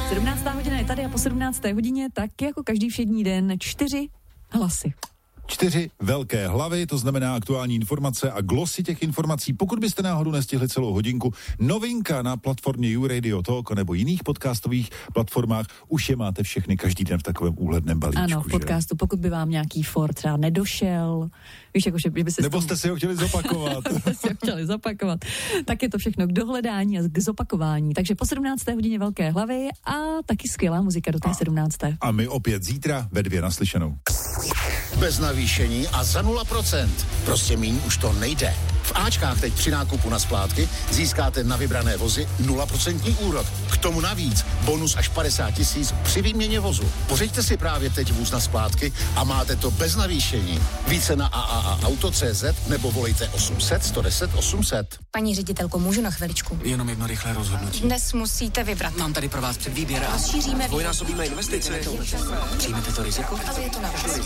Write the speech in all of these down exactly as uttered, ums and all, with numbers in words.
sedmnáctá hodina je tady a po sedmnácté hodině, tak jako každý všední den, čtyři hlasy. Čtyři velké hlavy, to znamená aktuální informace a glosy těch informací. Pokud byste náhodou nestihli celou hodinku, novinka na platformě YouRadio Talk nebo jiných podcastových platformách, už je máte všechny každý den v takovém úhledném balíčku. Ano, v podcastu, pokud by vám nějaký for třeba nedošel, víš, jako, že by se... Nebo jste si ho chtěli zopakovat. jste si ho chtěli zopakovat. Tak je to všechno k dohledání a k zopakování. Takže po sedmnácté hodině velké hlavy a taky skvělá muzika do té sedmnácté. A my opět zítra ve dvě naslyšenou. Bez navýšení a za nula procent. Prostě míň už to nejde. V Ačkách teď při nákupu na splátky získáte na vybrané vozy nula procent úrok. K tomu navíc bonus až padesát tisíc při výměně vozu. Pořiďte si právě teď vůz na splátky a máte to bez navýšení. Více na a a a auto tečka cé zet nebo volejte osm set, sto deset, osm set. Paní ředitelko, můžu na chviličku? Jenom jedno rychlé rozhodnutí. Dnes musíte vybrat. Mám tady pro vás předvýběr a rozšíříme dvojnásobíme investice. Přijmete to riziko? Ale je to na vás.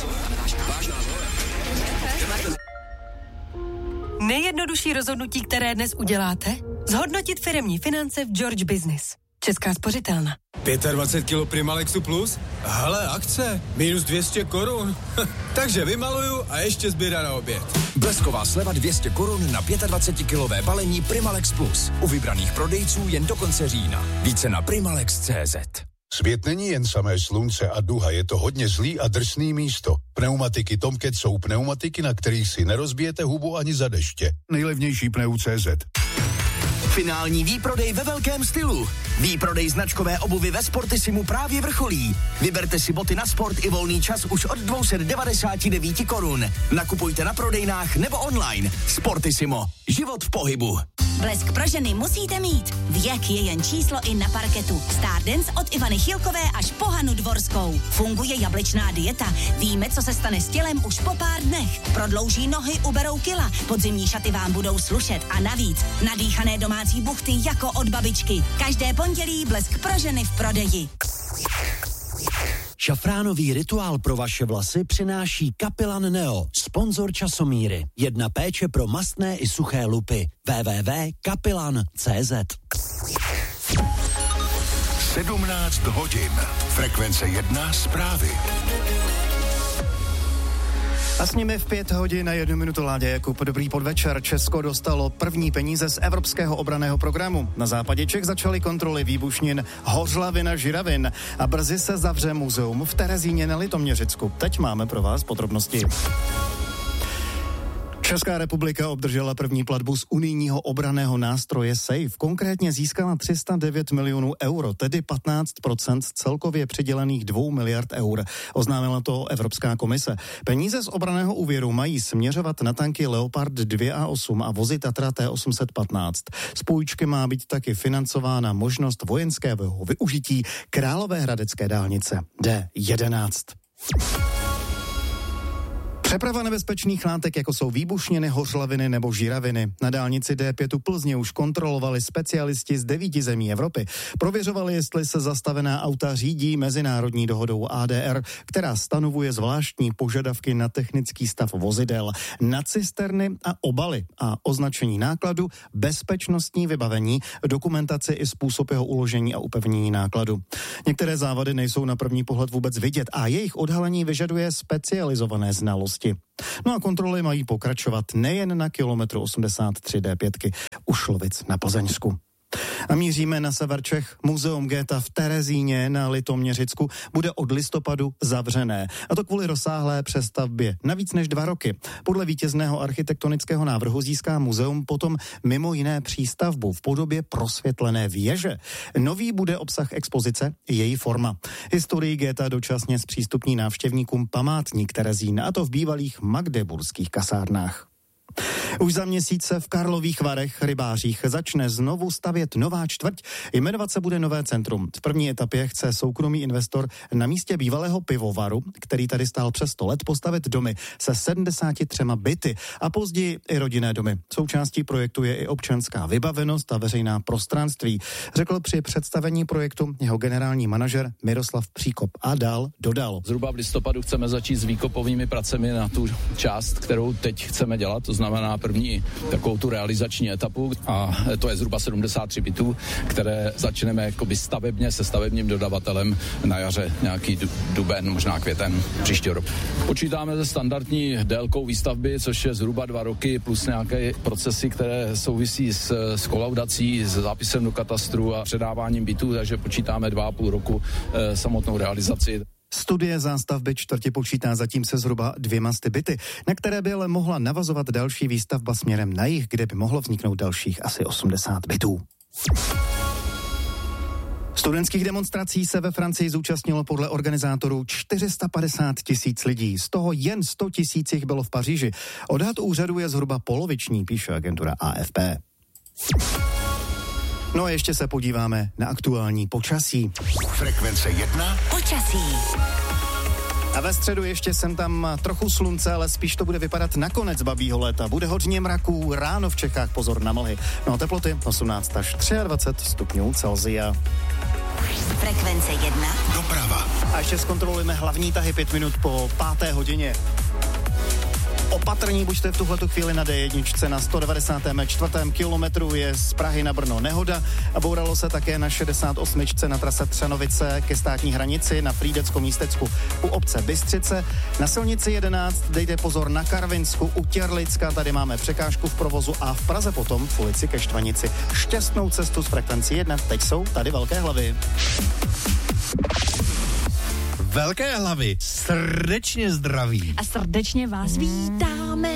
Nejjednodušší rozhodnutí, které dnes uděláte? Zhodnotit firemní finance v George Business. Česká spořitelna. dvacet pět kilo Primalexu Plus? Hele, akce. Minus dvě stě korun. Takže vymaluju a ještě zběra na oběd. Blesková sleva dvě stě korun na dvacetkilové balení Primalex Plus. U vybraných prodejců jen do konce října. Více na primalex tečka cé zet. Svět není jen samé slunce a duha, je to hodně zlý a drsný místo. Pneumatiky Tomcat jsou pneumatiky, na kterých si nerozbijete hubu ani za deště. Nejlevnější pneu tečka cé zet. Finální výprodej ve velkém stylu. Výprodej značkové obuvy ve Sportissimu právě vrcholí. Vyberte si boty na sport i volný čas už od dvě stě devadesát devět korun. Nakupujte na prodejnách nebo online. Sportissimo. Život v pohybu. Blesk pro ženy musíte mít. Věk je jen číslo i na parketu. Stardance od Ivany Chilkové až po Hanu Dvorskou. Funguje jablečná dieta. Víme, co se stane s tělem už po pár dnech. Prodlouží nohy, uberou kila. Podzimní šaty vám budou slušet. A navíc nadýchané domácí buchty jako od babičky. Každé pondělí Blesk pro ženy v prodeji. Šafránový rituál pro vaše vlasy přináší Kapilan Neo, sponzor časomíry. Jedna péče pro mastné i suché lupy. w w w tečka kapilan tečka cé zet. sedmnáct hodin. Frekvence jedna zprávy. A s nimi v pět hodin na jednu minutu Láďa Jakub. Dobrý podvečer. Česko dostalo první peníze z Evropského obranného programu. Na západě Čech začaly kontroly výbušnin Hořlavina Žiravin a brzy se zavře muzeum v Terezíně na Litoměřicku. Teď máme pro vás podrobnosti. Česká republika obdržela první platbu z unijního obranného nástroje SAFE. Konkrétně získala tři sta devět milionů euro, tedy patnáct procent celkově přidělených dvou miliard eur. Oznámila to Evropská komise. Peníze z obranného úvěru mají směřovat na tanky Leopard dva a osm a vozy Tatra T osm set patnáct. Z půjčky má být taky financována možnost vojenského využití Královéhradecké dálnice D jedenáct. Přeprava nebezpečných látek, jako jsou výbušniny, hořlaviny nebo žiraviny. Na dálnici D pět u Plzně už kontrolovali specialisti z devíti zemí Evropy. Prověřovali, jestli se zastavená auta řídí mezinárodní dohodou A D R, která stanovuje zvláštní požadavky na technický stav vozidel, na cisterny a obaly a označení nákladu, bezpečnostní vybavení, dokumentaci i způsob jeho uložení a upevnění nákladu. Některé závady nejsou na první pohled vůbec vidět a jejich odhalení vyžaduje specializované znalosti. No a kontroly mají pokračovat nejen na kilometru osmdesát tři D pět u Šlovic na Plzeňsku. A míříme na sever Čech. Muzeum Goethe v Terezíně na Litoměřicku bude od listopadu zavřené. A to kvůli rozsáhlé přestavbě na víc než dva roky. Podle vítězného architektonického návrhu získá muzeum potom mimo jiné přístavbu v podobě prosvětlené věže. Nový bude obsah expozice i její forma. Historii Goethe dočasně zpřístupní návštěvníkům památník Terezín, a to v bývalých magdeburských kasárnách. Už za měsíc se v Karlových Varech rybářích začne znovu stavět nová čtvrť. Jmenovat se bude Nové centrum. V první etapě chce soukromý investor na místě bývalého pivovaru, který tady stál přes sto let, postavit domy se sedmdesáti třemi byty a později i rodinné domy. Součástí projektu je i občanská vybavenost a veřejná prostranství, řekl při představení projektu jeho generální manažer Miroslav Příkop a dál dodal. Zhruba v listopadu chceme začít s výkopovými pracemi na tu část, kterou teď chceme dělat, to znamená znamená první takovou tu realizační etapu a to je zhruba sedmdesát tři bytů, které začneme jakoby stavebně se stavebním dodavatelem na jaře, nějaký duben, možná květen příští rok. Počítáme se standardní délkou výstavby, což je zhruba dva roky plus nějaké procesy, které souvisí s, s kolaudací, s zápisem do katastru a předáváním bytů, takže počítáme dva a půl roku e, samotnou realizaci. Studie zástavby čtvrti počítá zatím se zhruba dvěma sty byty, na které by ale mohla navazovat další výstavba směrem na jih, kde by mohlo vzniknout dalších asi osmdesát bytů. Studentských demonstrací se ve Francii zúčastnilo podle organizátorů čtyři sta padesát tisíc lidí, z toho jen sto tisíc jich bylo v Paříži. Odhad úřadu je zhruba poloviční, píše agentura A F P. No a ještě se podíváme na aktuální počasí. Frekvence jedna. Počasí. A ve středu ještě sem tam trochu slunce, ale spíš to bude vypadat na konec babího léta. Bude hodně mraků, ráno v Čechách pozor na mlhy. No a teploty osmnáct až dvacet tři stupňů Celsia. Frekvence jedna. Doprava. A ještě zkontrolujeme hlavní tahy pět minut po páté hodině. Opatrní buďte v tuhletu chvíli na D jedna na sto devadesátém čtvrtém kilometru je z Prahy na Brno nehoda a bouralo se také na šedesát osm na trase Třanovice ke státní hranici na Frýdecko-Místecku u obce Bystřice. Na silnici jedenáct dejte pozor na Karvinsku u Těrlicka, tady máme překážku v provozu a v Praze potom v ulici ke Štvanici. Šťastnou cestu z frekvenci jedna, teď jsou tady velké hlavy. Velké hlavy, srdečně zdraví. A srdečně vás vítáme.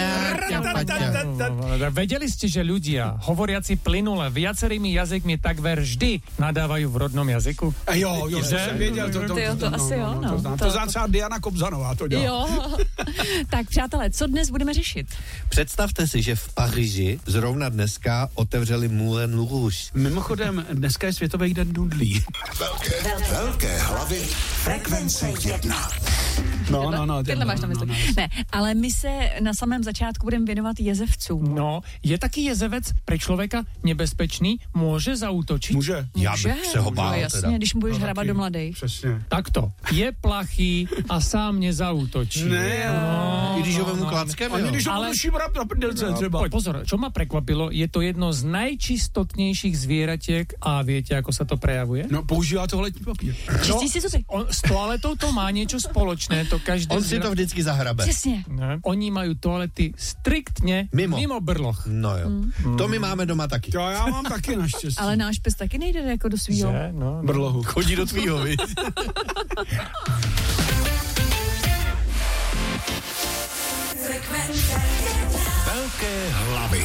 Vedeli ste, že ľudia, hovoriaci plynule viacerými jazykmi takmer vždy nadávajú v rodnom jazyku? Jo, jo, že? jsem věděl. To, to, to, to, to asi jo, no. To, to, to třeba Diana Kobzanová to dělá. Jo. Tak přátelé, co dnes budeme řešit? Představte si, že v Paříži zrovna dneska otevřeli Moulin Rouge. Mimochodem, dneska je Světový den nudlí. Velké, velké hlavy. Frekvence jedna. No, no, no. Tyhle máš na mysli. Ne, ale my se na samém začátku budeme věnovat jezevcům. No, je taký jezevec pre člověka nebezpečný? Může zaútočit? Může. Já bych se ho bál. No, jasně, teda. když mu budeš No, hrabat taky. do mladej. Přesně. Takto, je plachý a sám nezautočí. Ne, no, I když ho no, vemu no. klackem, Ani jo. když ho Ale- budu šíbrat na prdelce třeba. Poď, pozor, čo ma prekvapilo, je to jedno z najčistotnejších zvieratiek a viete, ako sa to prejavuje? No, používá toaletní papír. Čistí si zuby. On, s toaletou to má niečo spoločné, to každý... On si to vždycky zahrabe. Přesně. Ne, oni majú toalety striktně Mimo. mimo brloch. No jo. Mm. To my máme doma taky. To já mám taky naštěstí. Ale náš pes taky nejde jako do svýho. Že? No, no. Brlohu. Chodí do tvýho, viď? Velké hlavy.